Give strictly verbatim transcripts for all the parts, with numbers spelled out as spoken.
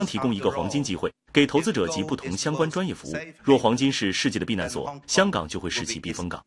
提供一个黄金机会，给投资者及不同相关专业服务。若黄金是世界的避难所，香港就会是其避风港。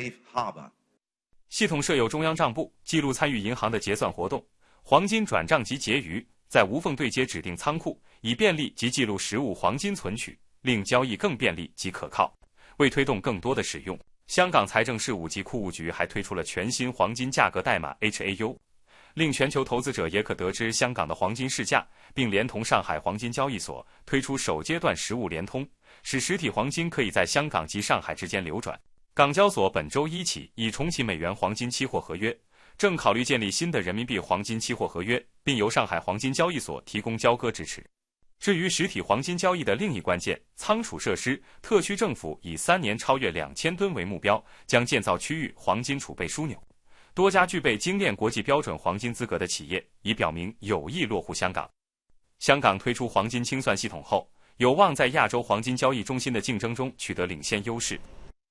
系统设有中央账簿，记录参与银行的结算活动，黄金转账及结余，在无缝对接指定仓库，以便利及记录实物黄金存取，令交易更便利及可靠。为推动更多的使用，香港财政事务及库务局还推出了全新黄金价格代码 H A U， 令全球投资者也可得知香港的黄金市价，并连同上海黄金交易所推出首阶段实物联通，使实体黄金可以在香港及上海之间流转。港交所本周一起已重启美元黄金期货合约，正考虑建立新的人民币黄金期货合约，并由上海黄金交易所提供交割支持。至于实体黄金交易的另一关键仓储设施，特区政府以三年超越两千吨为目标，将建造区域黄金储备枢纽。多家具备精炼国际标准黄金资格的企业已表明有意落户香港。香港推出黄金清算系统后，有望在亚洲黄金交易中心的竞争中取得领先优势。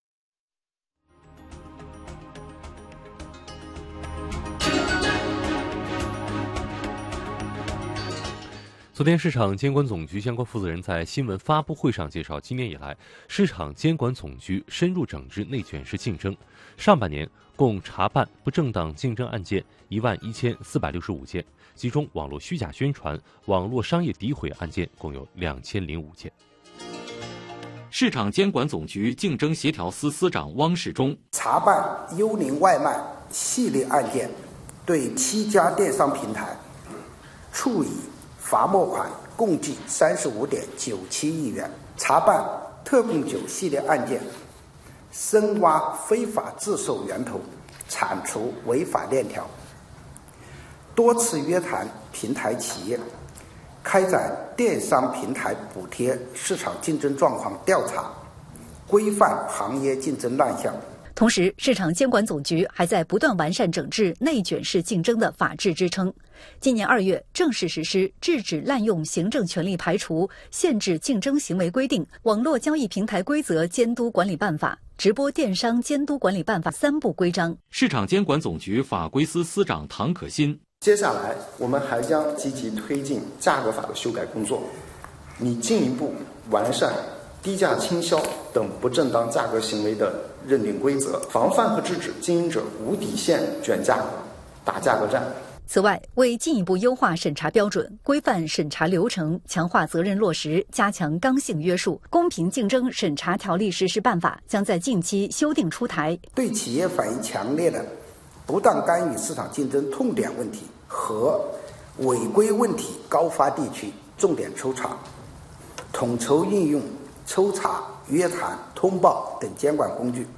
昨天，市场监管总局相关负责人在新闻发布会上介绍，今年以来，市场监管总局深入整治内卷式竞争，上半年共查办不正当竞争案件一万一千四百六十五件，其中网络虚假宣传、网络商业诋毁案件共有两千零五件。 市场监管总局竞争协调司司长汪世忠查办幽灵外卖系列案件，对七家电商平台处以罚没款共计三十五点九七亿元，查办特供酒系列案件，深挖非法自售源头，铲除违法链条，多次约谈平台企业，开展电商平台补贴市场竞争状况调查，规范行业竞争乱象。 同时，市场监管总局还在不断完善整治内卷式竞争的法治支撑。今年二月正式实施《制止滥用行政权力排除、限制竞争行为规定》《网络交易平台规则监督管理办法》《直播电商监督管理办法》三部规章。 市场监管总局法规司司长唐可欣： 接下来，我们还将积极推进价格法的修改工作，拟进一步完善低价倾销等不正当价格行为的认定规则，防范和制止经营者无底线卷价格、打价格战。 此外，为进一步优化审查标准、规范审查流程、强化责任落实、加强刚性约束，《公平竞争审查条例实施办法》将在近期修订出台。 对企业反映强烈的不当干预市场竞争痛点问题和违规问题高发地区重点抽查，统筹运用抽查、约谈、通报等监管工具。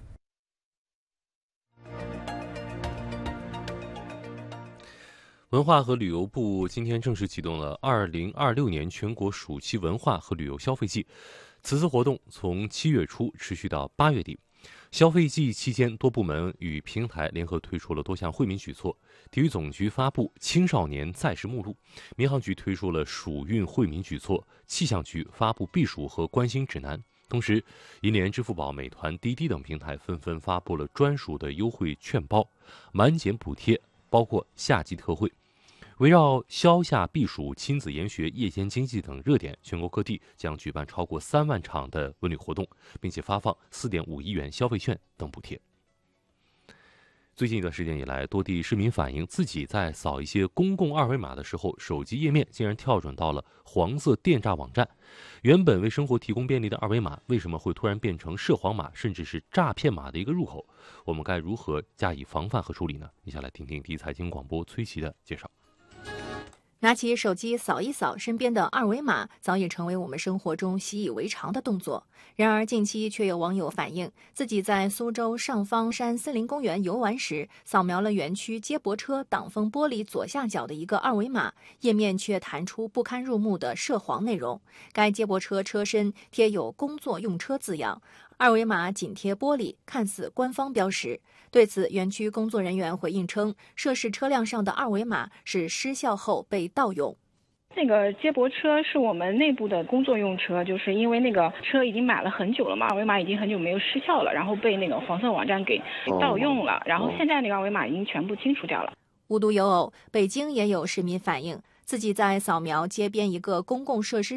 文化和旅游部今天正式启动了二零二六年全国暑期文化和旅游消费季。此次活动从七月初持续到八月底。消费季期间，多部门与平台联合推出了多项惠民举措。体育总局发布青少年在时目录，民航局推出了暑运惠民举措，气象局发布避暑和关心指南。同时，银联、支付宝、美团、滴滴等平台纷纷发布了专属的优惠券包、满减补贴，包括夏季特惠。围绕消夏避暑、亲子研学、夜间经济等热点，全国各地将举办超过三万场的文旅活动，并且发放四点五亿元消费券等补贴。最近一段时间以来，多地市民反映自己在扫一些公共二维码的时候，手机页面竟然跳转到了黄色电诈网站。原本为生活提供便利的二维码，为什么会突然变成涉黄码，甚至是诈骗码的一个入口？我们该如何加以防范和处理呢？一起来听听第一财经广播崔琦的介绍。 拿起手机扫一扫身边的二维码，早已成为我们生活中习以为常的动作。然而，近期却有网友反映，自己在苏州上方山森林公园游玩时，扫描了园区接驳车挡风玻璃左下角的一个二维码，页面却弹出不堪入目的涉黄内容。该接驳车车身贴有“工作用车”字样，二维码紧贴玻璃，看似官方标识。对此，园区工作人员回应称，涉事车辆上的二维码是失效后被盗用。 那个接驳车是我们内部的工作用车，就是因为那个车已经买了很久了嘛，二维码已经很久没有失效了，然后被那个黄色网站给盗用了，然后现在那个二维码已经全部清除掉了。 无独有偶，北京也有市民反映， 自己在扫描街边一个公共设施